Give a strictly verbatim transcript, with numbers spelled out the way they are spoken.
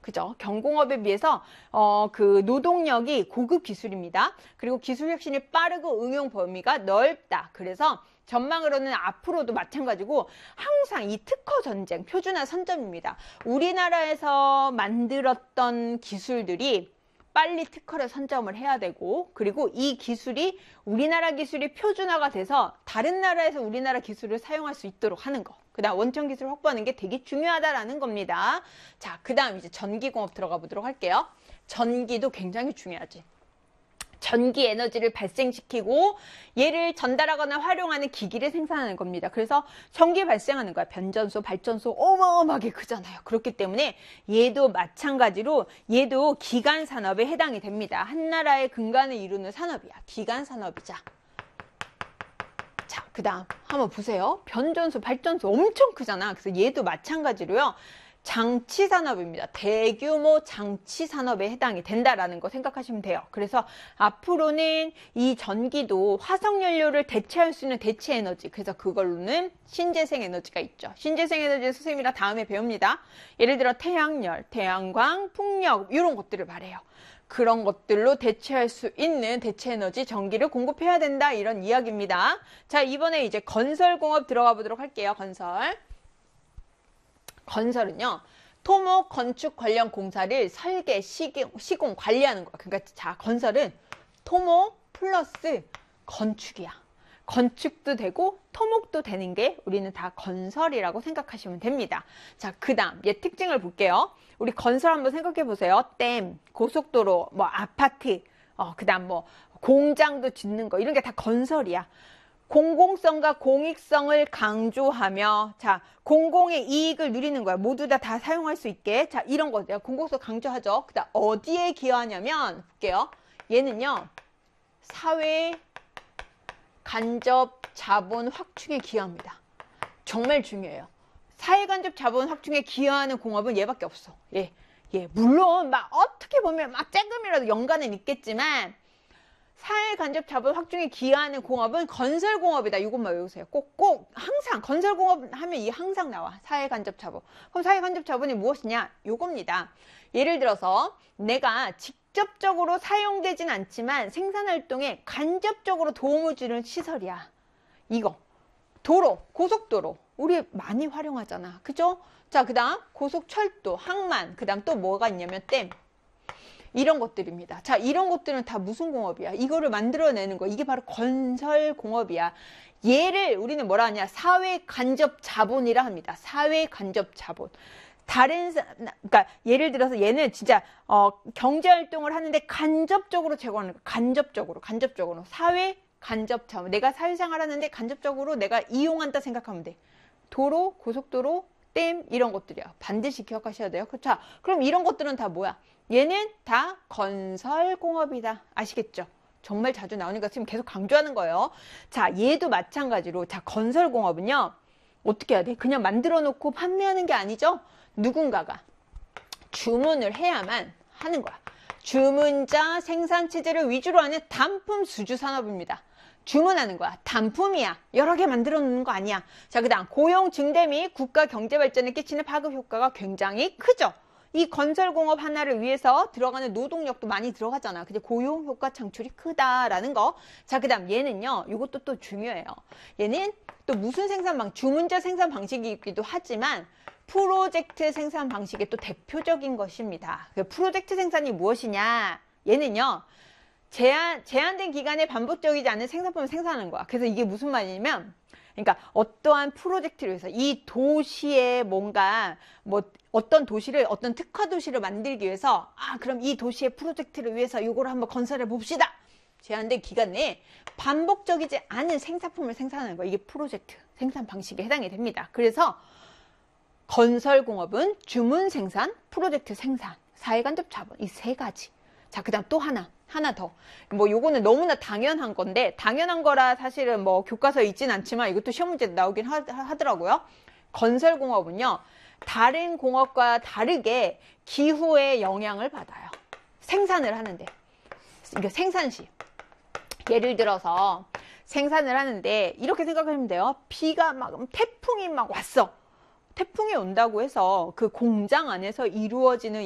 그죠? 경공업에 비해서 어, 그 노동력이 고급 기술입니다. 그리고 기술 혁신이 빠르고 응용 범위가 넓다. 그래서 전망으로는 앞으로도 마찬가지고 항상 이 특허 전쟁, 표준화 선점입니다. 우리나라에서 만들었던 기술들이 빨리 특허를 선점을 해야 되고, 그리고 이 기술이 우리나라 기술이 표준화가 돼서 다른 나라에서 우리나라 기술을 사용할 수 있도록 하는 거. 그 다음 원천 기술을 확보하는 게 되게 중요하다라는 겁니다. 자, 그 다음 이제 전기공업 들어가 보도록 할게요. 전기도 굉장히 중요하지. 전기 에너지를 발생시키고 얘를 전달하거나 활용하는 기기를 생산하는 겁니다. 그래서 전기 발생하는 거야. 변전소, 발전소 어마어마하게 크잖아요. 그렇기 때문에 얘도 마찬가지로 얘도 기간 산업에 해당이 됩니다. 한 나라의 근간을 이루는 산업이야. 기간 산업이자. 자, 그 다음 한번 보세요. 변전소, 발전소 엄청 크잖아. 그래서 얘도 마찬가지로요. 장치산업입니다. 대규모 장치산업에 해당이 된다라는 거 생각하시면 돼요. 그래서 앞으로는 이 전기도 화석연료를 대체할 수 있는 대체 에너지, 그래서 그걸로는 신재생 에너지가 있죠. 신재생 에너지는 선생님이랑 다음에 배웁니다. 예를 들어 태양열, 태양광, 풍력 이런 것들을 말해요. 그런 것들로 대체할 수 있는 대체 에너지 전기를 공급해야 된다, 이런 이야기입니다. 자, 이번에 이제 건설공업 들어가 보도록 할게요. 건설. 건설은요, 토목, 건축 관련 공사를 설계, 시공, 시공 관리하는 거야. 그러니까 자, 건설은 토목 플러스 건축이야. 건축도 되고 토목도 되는 게 우리는 다 건설이라고 생각하시면 됩니다. 자, 그 다음 얘 특징을 볼게요. 우리 건설 한번 생각해 보세요. 댐, 고속도로, 뭐 아파트, 어, 그 다음 뭐 공장도 짓는 거, 이런 게 다 건설이야. 공공성과 공익성을 강조하며, 자, 공공의 이익을 누리는 거야. 모두 다 다 사용할 수 있게. 자, 이런 거 내가 공공성 강조하죠. 그 다음 어디에 기여하냐면, 볼게요. 얘는요, 사회 간접 자본 확충에 기여합니다. 정말 중요해요. 사회 간접 자본 확충에 기여하는 공업은 얘밖에 없어. 예, 예, 물론 막 어떻게 보면 막 조금이라도 연관은 있겠지만, 사회 간접 자본 확충에 기여하는 공업은 건설공업이다. 이것만 외우세요. 꼭, 꼭, 항상, 건설공업 하면 이 항상 나와. 사회 간접 자본. 그럼 사회 간접 자본이 무엇이냐? 요겁니다. 예를 들어서 내가 직접적으로 사용되진 않지만 생산활동에 간접적으로 도움을 주는 시설이야. 이거. 도로, 고속도로. 우리 많이 활용하잖아. 그죠? 자, 그 다음 고속철도, 항만. 그 다음 또 뭐가 있냐면 댐. 이런 것들입니다. 자, 이런 것들은 다 무슨 공업이야? 이거를 만들어내는 거. 이게 바로 건설공업이야. 얘를 우리는 뭐라 하냐? 사회 간접 자본이라 합니다. 사회 간접 자본. 다른, 그러니까 예를 들어서 얘는 진짜 어, 경제활동을 하는데 간접적으로 제공하는 거. 간접적으로, 간접적으로. 사회 간접 자본. 내가 사회생활 하는데 간접적으로 내가 이용한다 생각하면 돼. 도로, 고속도로, 댐 이런 것들이야. 반드시 기억하셔야 돼요. 자, 그럼 이런 것들은 다 뭐야? 얘는 다 건설공업이다. 아시겠죠? 정말 자주 나오니까 지금 계속 강조하는 거예요. 자, 얘도 마찬가지로. 자, 건설공업은요, 어떻게 해야 돼? 그냥 만들어 놓고 판매하는 게 아니죠? 누군가가 주문을 해야만 하는 거야. 주문자 생산체제를 위주로 하는 단품 수주 산업입니다. 주문하는 거야. 단품이야. 여러 개 만들어 놓는 거 아니야. 자, 그 다음 고용 증대 및 국가 경제 발전에 끼치는 파급 효과가 굉장히 크죠. 이 건설공업 하나를 위해서 들어가는 노동력도 많이 들어가잖아. 근데 고용 효과 창출이 크다라는 거. 자, 그 다음 얘는요, 이것도 또 중요해요. 얘는 또 무슨 생산 방, 주문자 생산 방식이기도 하지만 프로젝트 생산 방식의 또 대표적인 것입니다. 그 프로젝트 생산이 무엇이냐? 얘는요, 제한, 제한된 기간에 반복적이지 않은 생산품을 생산하는 거야. 그래서 이게 무슨 말이냐면, 그러니까 어떠한 프로젝트를 위해서 이 도시에 뭔가 뭐 어떤 도시를 어떤 특화 도시를 만들기 위해서 아 그럼 이 도시의 프로젝트를 위해서 요거를 한번 건설해 봅시다. 제한된 기간 내에 반복적이지 않은 생산품을 생산하는 거, 이게 프로젝트 생산 방식에 해당이 됩니다. 그래서 건설공업은 주문 생산, 프로젝트 생산, 사회간접 자본 이 세 가지. 자, 그 다음 또 하나. 하나 더. 뭐 요거는 너무나 당연한 건데, 당연한 거라 사실은 뭐 교과서에 있진 않지만 이것도 시험 문제에 나오긴 하, 하더라고요. 건설공업은요, 다른 공업과 다르게 기후의 영향을 받아요. 생산을 하는데. 그러니까 생산시. 예를 들어서 생산을 하는데 이렇게 생각하시면 돼요. 비가 막, 태풍이 막 왔어. 태풍이 온다고 해서 그 공장 안에서 이루어지는